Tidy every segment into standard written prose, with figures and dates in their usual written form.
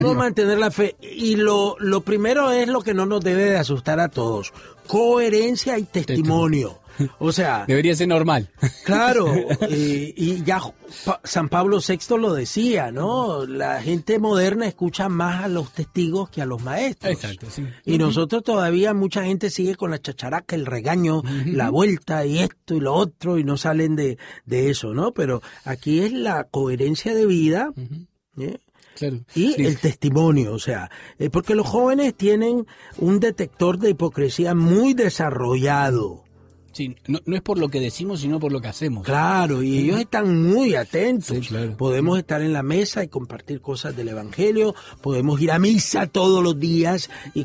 No mantener la fe. Y lo primero es lo que no nos debe de asustar a todos. Coherencia y testimonio. O sea... Debería ser normal. Claro. Y ya San Pablo VI lo decía, ¿no? La gente moderna escucha más a los testigos que a los maestros. Exacto, sí. Y nosotros todavía, mucha gente sigue con la chacharaca, el regaño, la vuelta y esto y lo otro, y no salen de eso, ¿no? Pero aquí es la coherencia de vida, ¿eh? Claro. Y Sí. el testimonio, o sea, porque los jóvenes tienen un detector de hipocresía muy desarrollado. Sí, no es por lo que decimos, sino por lo que hacemos. Claro, y ellos están muy atentos. Sí, claro. Podemos estar en la mesa y compartir cosas del Evangelio, podemos ir a misa todos los días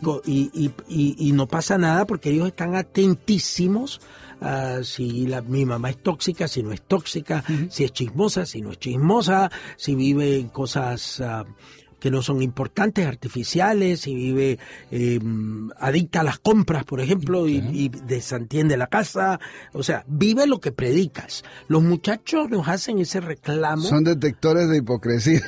y no pasa nada porque ellos están atentísimos a si mi mamá es tóxica, si no es tóxica, si es chismosa, si no es chismosa, si vive en cosas... que no son importantes, artificiales, si vive adicta a las compras, por ejemplo, y desentiende la casa. O sea, vive lo que predicas. Los muchachos nos hacen ese reclamo. Son detectores de hipocresía.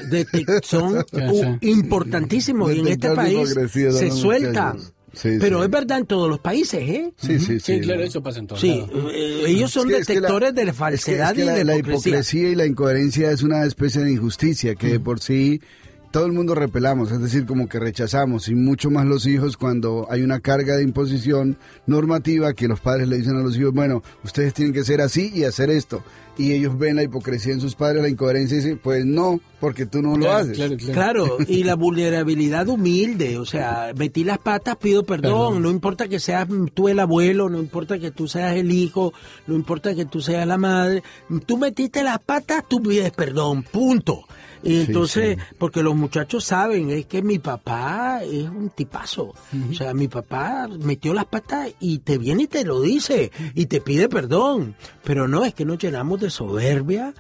Son importantísimos y en este país se sueltan. Sí, pero sí. Es verdad en todos los países, ¿eh? Sí, claro, eso pasa en todos lados. Ellos son detectores de falsedad y de la hipocresía y la incoherencia es una especie de injusticia que de por sí todo el mundo repelamos, es decir, como que rechazamos, y mucho más los hijos cuando hay una carga de imposición normativa que los padres le dicen a los hijos, bueno, ustedes tienen que ser así y hacer esto, y ellos ven la hipocresía en sus padres, la incoherencia, y dicen, pues no, porque tú no lo haces. Claro, y la vulnerabilidad humilde, o sea, metí las patas, pido perdón, no importa que seas tú el abuelo, no importa que tú seas el hijo, no importa que tú seas la madre, tú metiste las patas, tú pides perdón, punto. Y entonces, porque los muchachos saben, es que mi papá es un tipazo. O sea, mi papá metió las patas y te viene y te lo dice y te pide perdón. Pero no, es que nos llenamos de soberbia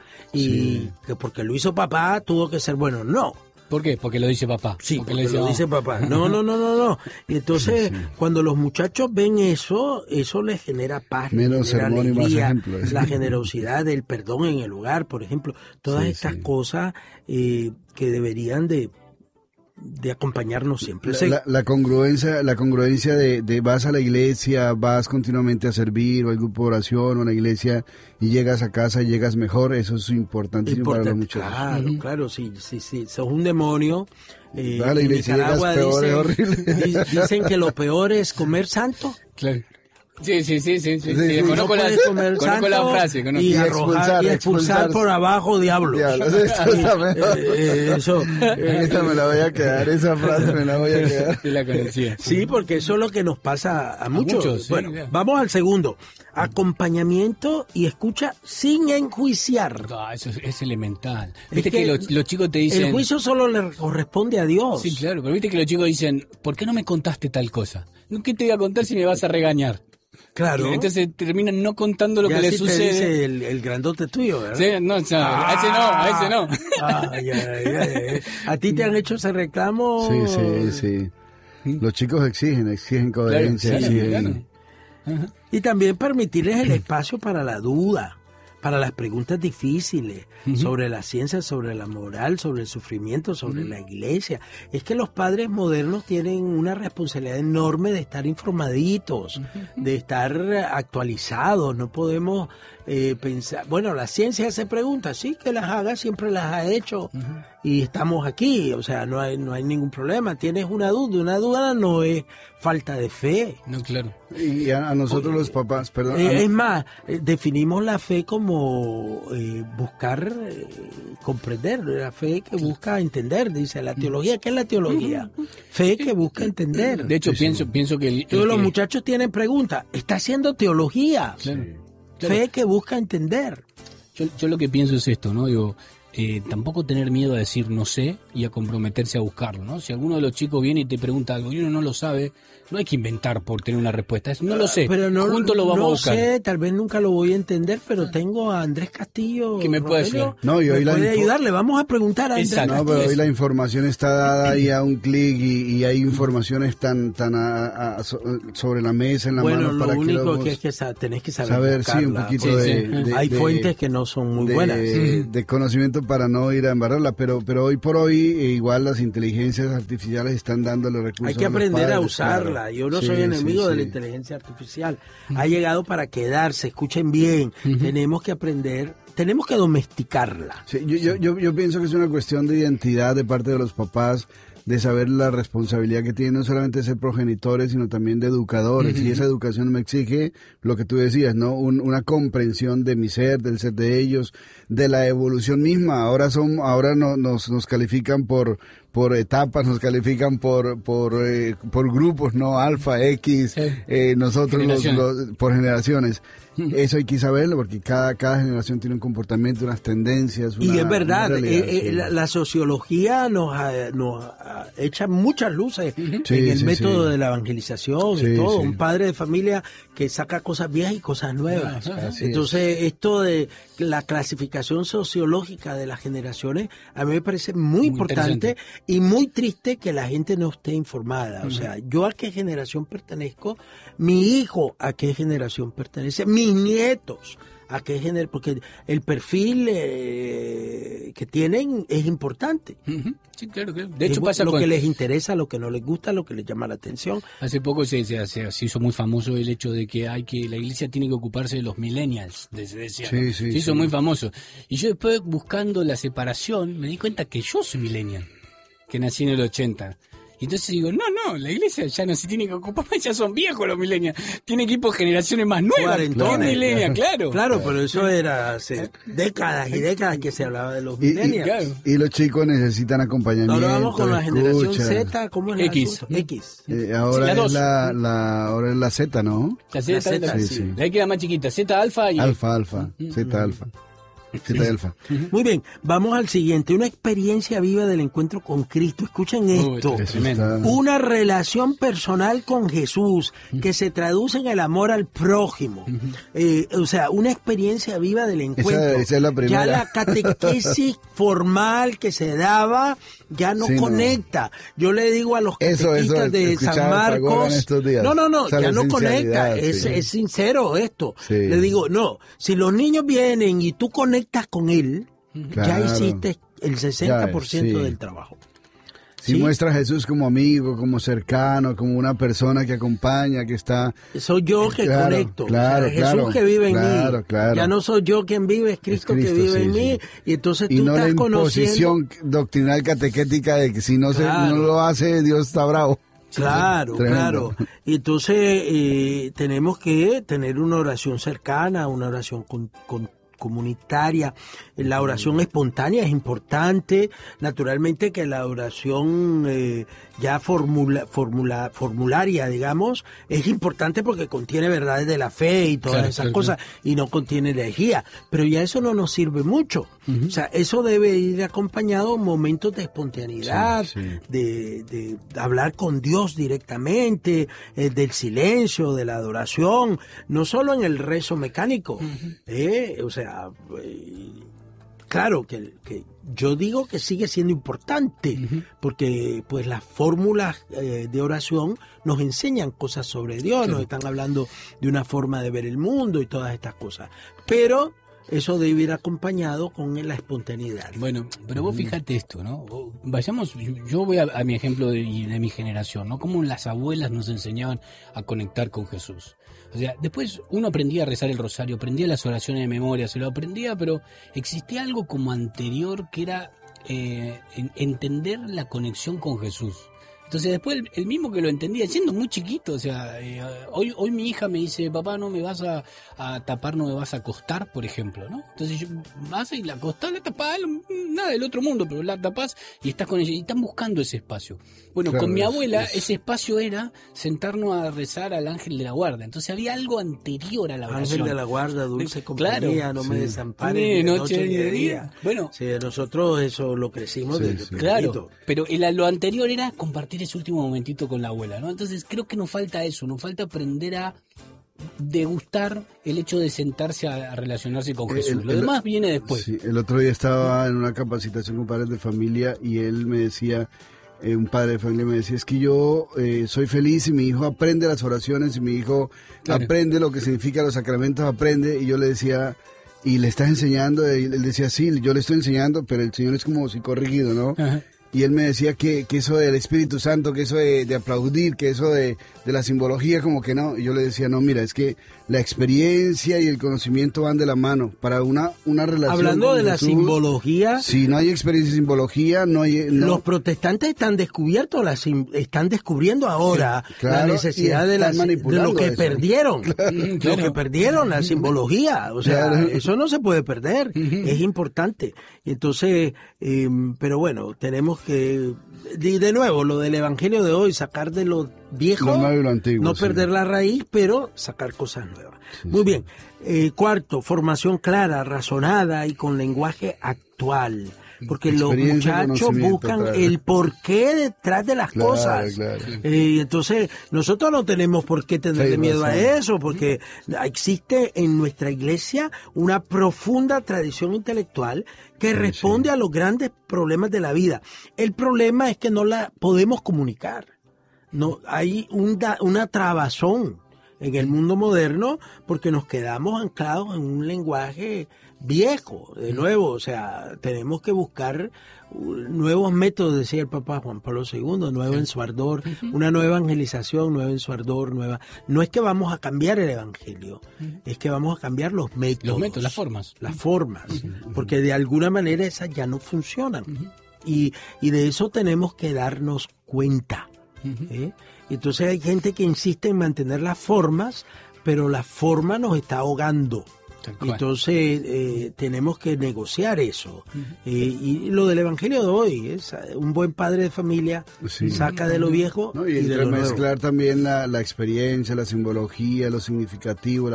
y que porque lo hizo papá tuvo que ser bueno. No. ¿Por qué? Porque lo dice papá. Sí, porque lo dice papá. No. Y entonces, cuando los muchachos ven eso les genera paz, menos genera sermón alegría, y más ejemplo. la generosidad, el perdón en el hogar, por ejemplo. Todas estas cosas que deberían de acompañarnos siempre. La congruencia de vas a la iglesia, vas continuamente a servir o al grupo de oración o a la iglesia y llegas a casa y llegas mejor, eso es importantísimo para los muchachos. Claro, sí, sos un demonio. A la iglesia llegas peor, es horrible. Dicen que lo peor es comer santo. Claro. Sí. Conozco no la frase. Y expulsar por abajo diablos. Eso. Esta me la voy a quedar, esa frase me la voy a quedar. Sí, la conocía. Sí, porque eso es lo que nos pasa a muchos. Bueno, sí. Vamos al segundo. Acompañamiento y escucha sin enjuiciar. Eso es elemental. Viste que los chicos te dicen... El juicio solo le corresponde a Dios. Sí, claro, pero viste que los chicos dicen, ¿por qué no me contaste tal cosa? ¿Qué te voy a contar si me vas a regañar? Claro. Entonces terminan no contando lo que les sucede. Te dice el grandote tuyo, ¿verdad? Sí, a ese no. ¿A ti te han hecho ese reclamo? Sí. Los chicos exigen coherencia. Claro. Y también permitirles el espacio para la duda, para las preguntas difíciles, sobre la ciencia, sobre la moral, sobre el sufrimiento, sobre la iglesia. Es que los padres modernos tienen una responsabilidad enorme de estar informaditos, de estar actualizados. No podemos pensar, bueno, la ciencia hace preguntas, sí, que las haga, siempre las ha hecho. Y estamos aquí, o sea, no hay ningún problema. Tienes una duda no es falta de fe. No, claro. Y a nosotros los papás, perdón. Es más, definimos la fe como buscar comprender, la fe que busca entender, dice la teología. ¿Qué es la teología? Fe que busca entender. De hecho, pienso que... Todos los muchachos tienen preguntas. Está haciendo teología. Claro. Fe que busca entender. Yo lo que pienso es esto, ¿no? Digo, tampoco tener miedo a decir no sé y a comprometerse a buscarlo, ¿no? Si alguno de los chicos viene y te pregunta algo y uno no lo sabe, no hay que inventar por tener una respuesta. No lo sé, pero juntos lo vamos a buscar. No sé, tal vez nunca lo voy a entender, pero tengo a Andrés Castillo. Que me puede ayudar. No, y hoy puede ayudarle, vamos a preguntar a Andrés Castillo. No, pero hoy la información está dada ahí a un clic y hay informaciones tan sobre la mesa, en la mano. Bueno, lo único que es que tenés que saber sí, un poquito hay fuentes que no son muy buenas. De conocimiento momento para no ir a embarrarla, pero hoy por hoy igual las inteligencias artificiales están dándole recursos. Hay que aprender padres, a usarla. claro. Yo no soy enemigo de la inteligencia artificial. Ha llegado para quedarse, escuchen bien. Tenemos que aprender, tenemos que domesticarla. Sí, yo pienso que es una cuestión de identidad de parte de los papás, de saber la responsabilidad que tienen no solamente de ser progenitores, sino también de educadores. Y esa educación me exige lo que tú decías, ¿no? Una comprensión de mi ser, del ser de ellos, de la evolución misma. Ahora nos califican por etapas, nos califican por grupos, ¿no? Alfa, X, nosotros por generaciones. Eso hay que saberlo porque cada generación tiene un comportamiento, unas tendencias. Y es verdad, la sociología nos echa muchas luces en el método de la evangelización y todo. Un padre de familia que saca cosas viejas y cosas nuevas. Entonces, esto de la clasificación sociológica de las generaciones, a mí me parece muy importante y muy triste que la gente no esté informada. O sea, yo a qué generación pertenezco, mi hijo a qué generación pertenece, mis nietos a qué generación, porque el perfil que tienen es importante. Sí, claro. De hecho, pasa lo que les interesa, lo que no les gusta, lo que les llama la atención. Hace poco se hizo muy famoso el hecho de que la iglesia tiene que ocuparse de los millennials, se hizo muy famoso. Y yo después, buscando la separación, me di cuenta que yo soy millennial, que nací en el 80. Y entonces digo, no, la iglesia ya no se tiene que ocupar, ya son viejos los millennials, tiene que ir por generaciones más nuevas. ¿Qué millennials? Claro, pero eso era hace décadas y décadas que se hablaba de los millennials. Y los chicos necesitan acompañamiento. Ahora vamos con la generación Z, ¿cómo es la X. X. Ahora es la Z, ¿no? La Z, sí. La queda más chiquita, Z alfa y... Alfa, Z alfa. Alfa. Muy bien, vamos al siguiente. Una experiencia viva del encuentro con Cristo. Escuchen esto. Una relación personal con Jesús que se traduce en el amor al prójimo. O sea, una experiencia viva del encuentro. Esa es la primera. Ya la catequesis formal que se daba ya no conecta. Yo le digo a los catequistas de San Marcos, no, ya no conecta. Es sincero esto. Le digo, no, si los niños vienen y tú conectas con él, ya hiciste el 60% del trabajo. Si muestra a Jesús como amigo, como cercano, como una persona que acompaña, que está... Soy yo que conecto. Jesús que vive en mí. Ya no soy yo quien vive, es Cristo que vive en mí. Y entonces tú estás conociendo... Y no la imposición doctrinal catequética de que si no lo hace, Dios está bravo. Claro. Y entonces tenemos que tener una oración cercana, una oración comunitaria. La oración espontánea es importante. Naturalmente que la oración ya formularia, digamos, es importante porque contiene verdades de la fe y todas esas cosas, y no contiene herejía. Pero ya eso no nos sirve mucho. O sea, eso debe ir acompañado de momentos de espontaneidad, de hablar con Dios directamente, del silencio, de la adoración, no solo en el rezo mecánico. O sea, claro que yo digo que sigue siendo importante, porque pues las fórmulas de oración nos enseñan cosas sobre Dios, nos están hablando de una forma de ver el mundo y todas estas cosas. Pero eso debe ir acompañado con la espontaneidad. Bueno, pero vos fíjate esto, ¿no? Vayamos, yo voy a mi ejemplo de mi generación, ¿no? Cómo las abuelas nos enseñaban a conectar con Jesús. O sea, después uno aprendía a rezar el rosario, aprendía las oraciones de memoria, se lo aprendía, pero existía algo como anterior que era entender la conexión con Jesús. Entonces después el mismo que lo entendía, siendo muy chiquito, o sea, hoy mi hija me dice, papá, no me vas a tapar, no me vas a acostar, por ejemplo, ¿no? Entonces vas y la acostás, la tapás, nada del otro mundo, pero la tapás y estás con ella, y están buscando ese espacio. Bueno, con mi abuela ese espacio era sentarnos a rezar al ángel de la guarda, entonces había algo anterior a la oración. Ángel de la guarda, dulce compañía, no me desampares de noche ni de día. Bueno, sí, nosotros eso lo crecimos desde pequeñito. Claro, pero lo anterior era compartir ese último momentito con la abuela, ¿no? Entonces creo que nos falta eso, nos falta aprender a degustar el hecho de sentarse a relacionarse con Jesús. Lo demás viene después. Sí, el otro día estaba en una capacitación con padres de familia y él me decía, un padre de familia me decía, es que yo soy feliz y mi hijo aprende las oraciones y mi hijo aprende lo que significan los sacramentos, aprende, y yo le decía, y le estás enseñando, y él decía, sí, yo le estoy enseñando, pero el Señor es como psicorrígido, ¿no? Ajá. Y él me decía que eso del Espíritu Santo, que eso de aplaudir, que eso de la simbología, como que no. Y yo le decía, no, mira, es que la experiencia y el conocimiento van de la mano para una relación. Hablando de la Jesús, simbología. Si no hay experiencia y simbología, no hay. No. Los protestantes están descubriendo ahora claro, la necesidad de lo que eso. perdieron. Claro. Lo que perdieron, la simbología. O sea, Claro. eso no se puede perder. Es importante. Y entonces, pero bueno, tenemos que, de nuevo, lo del evangelio de hoy, sacar de lo viejo, Lo nuevo y lo antiguo, no sí. perder la raíz, pero sacar cosas nuevas. Muy bien. Cuarto, formación clara, razonada y con lenguaje actual. Porque los Experiencia, muchachos conocimiento, buscan claro. el porqué detrás de las Claro, cosas. claro. Entonces, nosotros no tenemos por qué tenerle Sí, miedo a razón. eso, porque existe en nuestra iglesia una profunda tradición intelectual que responde a los grandes problemas de la vida. El problema es que no la podemos comunicar. No, hay una trabazón en el mundo moderno porque nos quedamos anclados en un lenguaje viejo, de nuevo, o sea, tenemos que buscar nuevos métodos, decía el Papa Juan Pablo II, nuevo en su ardor, una nueva evangelización, nueva en su ardor, nueva. No es que vamos a cambiar el evangelio, es que vamos a cambiar los métodos. Las formas. Las formas, porque de alguna manera esas ya no funcionan. Y de eso tenemos que darnos cuenta. Entonces hay gente que insiste en mantener las formas, pero la forma nos está ahogando. Entonces tenemos que negociar eso. Y lo del evangelio de hoy es un buen padre de familia saca de lo viejo, ¿no? Y de lo nuevo. entremezclar también la experiencia, la simbología, lo significativo,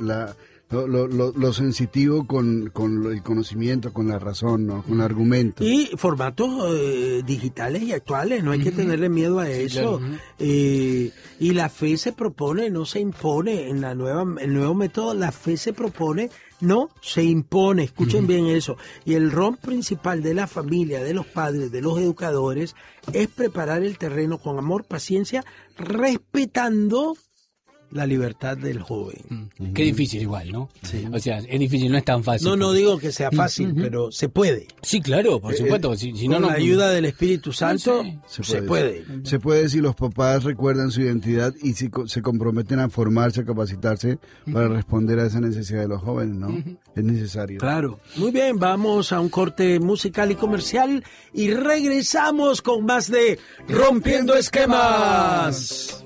lo sensitivo con el conocimiento, con la razón, ¿no? Con el argumento. Y formatos digitales y actuales, no hay que tenerle miedo a eso. Claro. Y la fe se propone, no se impone. En el nuevo método, la fe se propone, no se impone. Escuchen bien eso. Y el rol principal de la familia, de los padres, de los educadores, es preparar el terreno con amor, paciencia, respetando la libertad del joven. Qué difícil igual, ¿no? Sí. O sea, es difícil, no es tan fácil. No digo que sea fácil, pero se puede. Sí, claro, por supuesto. Si Con no, la ayuda del Espíritu Santo, se puede. Se puede si los papás recuerdan su identidad y si se comprometen a formarse, a capacitarse para responder a esa necesidad de los jóvenes, ¿no? Es necesario. Claro. Muy bien, vamos a un corte musical y comercial y regresamos con más de Rompiendo Esquemas.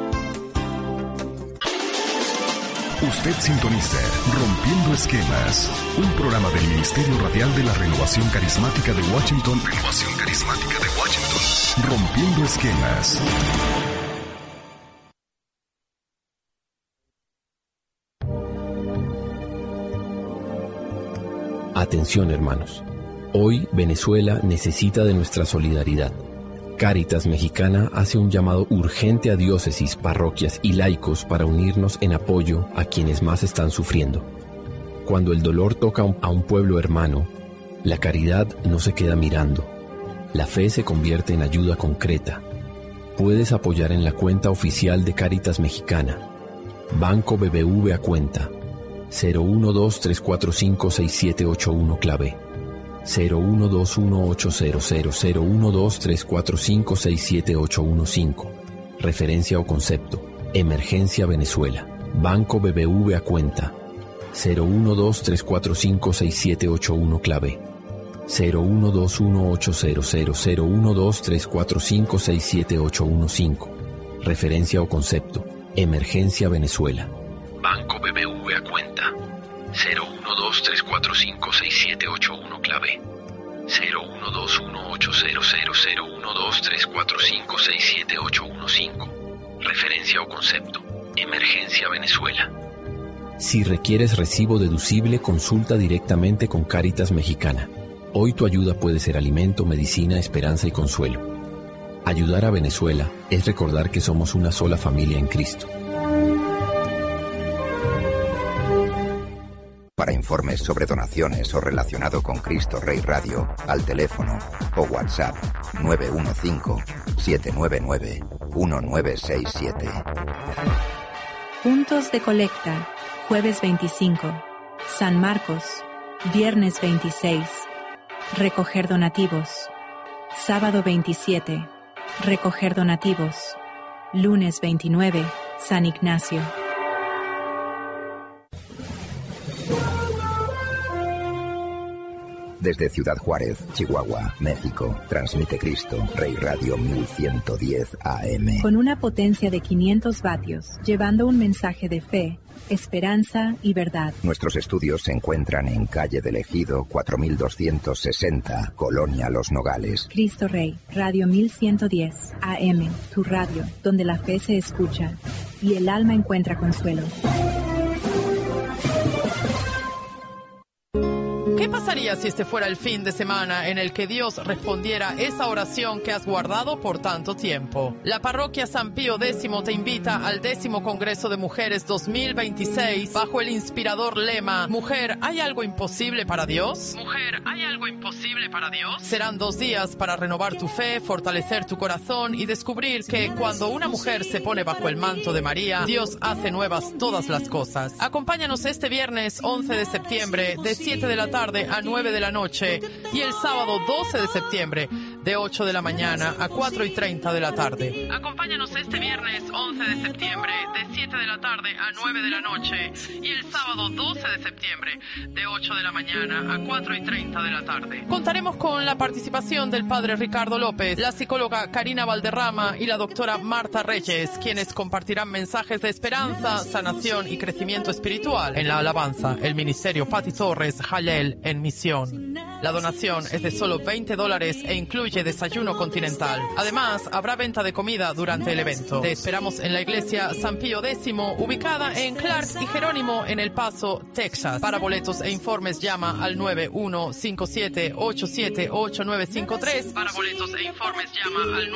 Usted sintoniza Rompiendo Esquemas, un programa del Ministerio Radial de la Renovación Carismática de Washington. Rompiendo Esquemas. Atención, hermanos. Hoy Venezuela necesita de nuestra solidaridad. Cáritas Mexicana hace un llamado urgente a diócesis, parroquias y laicos para unirnos en apoyo a quienes más están sufriendo. Cuando el dolor toca a un pueblo hermano, la caridad no se queda mirando. La fe se convierte en ayuda concreta. Puedes apoyar en la cuenta oficial de Cáritas Mexicana. Banco BBV a cuenta 012-345-6781 clave 012-18000-12345-67815. Referencia o concepto: Emergencia Venezuela. Banco BBV a cuenta 012-345-6781 clave 012-18000-12345-67815. Referencia o concepto: Emergencia Venezuela. Banco BBV a cuenta 012-345-6781 clave 012-18000-12345-67815. Referencia o concepto: Emergencia Venezuela. Si requieres recibo deducible, consulta directamente con Cáritas Mexicana. Hoy tu ayuda puede ser alimento, medicina, esperanza y consuelo. Ayudar a Venezuela es recordar que somos una sola familia en Cristo. Para informes sobre donaciones o relacionado con Cristo Rey Radio, al teléfono o WhatsApp 915-799-1967. Puntos de colecta, jueves 25. San Marcos, viernes 26, recoger donativos. Sábado 27, recoger donativos. Lunes 29, San Ignacio. Desde Ciudad Juárez, Chihuahua, México, transmite Cristo Rey Radio 1110 AM. Con una potencia de 500 vatios, llevando un mensaje de fe, esperanza y verdad. Nuestros estudios se encuentran en calle del Ejido 4260, Colonia Los Nogales. Cristo Rey, Radio 1110 AM, tu radio, donde la fe se escucha y el alma encuentra consuelo. ¿Qué pasaría si este fuera el fin de semana en el que Dios respondiera esa oración que has guardado por tanto tiempo? La parroquia San Pío X te invita al 10º Congreso de Mujeres 2026 bajo el inspirador lema Mujer, ¿hay algo imposible para Dios? Mujer, ¿hay algo imposible para Dios? Serán 2 días para renovar tu fe, fortalecer tu corazón y descubrir que cuando una mujer se pone bajo el manto de María, Dios hace nuevas todas las cosas. Acompáñanos este viernes 11 de septiembre de 7 de la tarde a 9 de la noche y el sábado 12 de septiembre de 8 de la mañana a 4:30 de la tarde. Acompáñanos este viernes 11 de septiembre de 7 de la tarde a 9 de la noche y el sábado 12 de septiembre de 8 de la mañana a 4:30 de la tarde. Contaremos con la participación del padre Ricardo López, la psicóloga Karina Valderrama y la doctora Marta Reyes, quienes compartirán mensajes de esperanza, sanación y crecimiento espiritual. En la alabanza, el ministerio Pati Torres Jalel en misión. La donación es de solo $20 e incluye desayuno continental. Además, habrá venta de comida durante el evento. Te esperamos en la iglesia San Pío X, ubicada en Clark y Jerónimo en El Paso, Texas. Para boletos e informes llama al 9157878953. Para boletos e informes llama al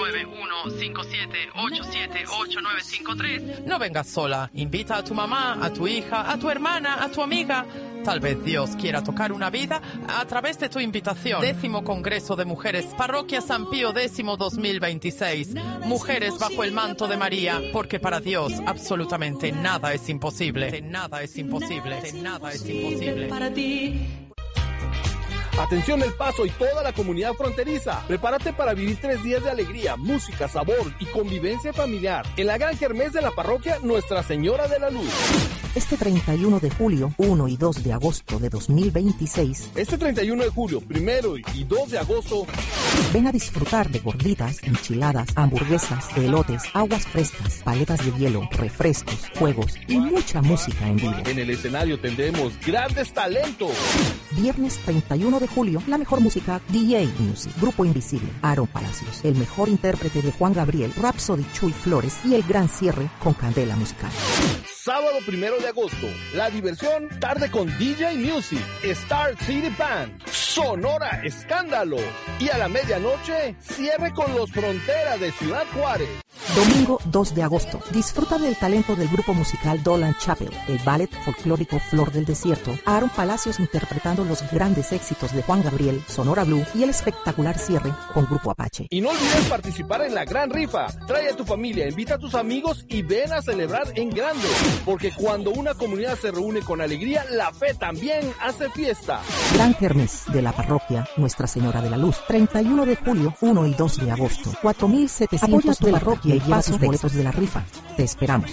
9157878953. No vengas sola. Invita a tu mamá, a tu hija, a tu hermana, a tu amiga. Tal vez Dios quiera tocar una vida a través de tu invitación. 10º Congreso de Mujeres, Parroquia San Pío X 2026. Mujeres bajo el manto de María, porque para Dios absolutamente nada es imposible. Nada es imposible. Nada es imposible. Para ti. Atención El Paso y toda la comunidad fronteriza. Prepárate para vivir 3 días de alegría, música, sabor y convivencia familiar en la gran kermés de la parroquia Nuestra Señora de la Luz. Este 31 de julio, 1 y 2 de agosto de 2026. Este 31 de julio, 1 y 2 de agosto. Ven a disfrutar de gorditas, enchiladas, hamburguesas, elotes, aguas frescas, paletas de hielo, refrescos, juegos y mucha música en vivo. En el escenario tendremos grandes talentos. Viernes 31 de julio, la mejor música, DJ Music, Grupo Invisible, Aaron Palacios, el mejor intérprete de Juan Gabriel, Rhapsody Chuy Flores y el gran cierre con Candela Musical. Sábado 1 de agosto, la diversión, tarde con DJ Music, Star City Band, Sonora Escándalo y a la medianoche, cierre con los Fronteras de Ciudad Juárez. Domingo 2 de agosto, disfruta del talento del grupo musical Dolan Chapel, el ballet folclórico Flor del Desierto, Aaron Palacios interpretando los grandes éxitos de Juan Gabriel, Sonora Blue y el espectacular cierre con Grupo Apache. Y no olvides participar en la gran rifa. Trae a tu familia, invita a tus amigos y ven a celebrar en grande. Porque cuando una comunidad se reúne con alegría, la fe también hace fiesta. Gran kermés de la parroquia Nuestra Señora de la Luz, 31 de julio, 1 y 2 de agosto, 4,700 de la parroquia y lleva sus boletos de la rifa. Te esperamos.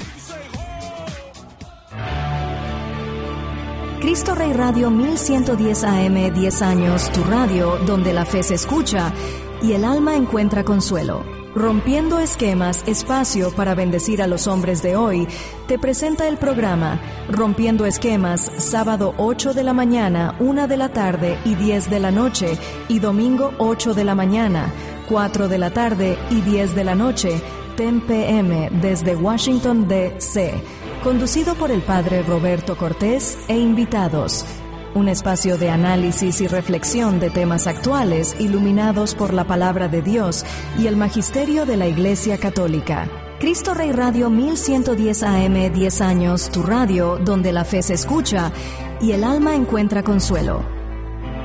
Cristo Rey Radio 1110 AM, 10 años, tu radio, donde la fe se escucha y el alma encuentra consuelo. Rompiendo esquemas, espacio para bendecir a los hombres de hoy, te presenta el programa Rompiendo Esquemas, sábado 8 de la mañana, 1 de la tarde y 10 de la noche, y domingo 8 de la mañana, 4 de la tarde y 10 de la noche, 10 p.m. desde Washington, D.C., conducido por el padre Roberto Cortés e invitados. Un espacio de análisis y reflexión de temas actuales iluminados por la palabra de Dios y el magisterio de la Iglesia Católica. Cristo Rey Radio 1110 AM, 10 años, tu radio, donde la fe se escucha y el alma encuentra consuelo.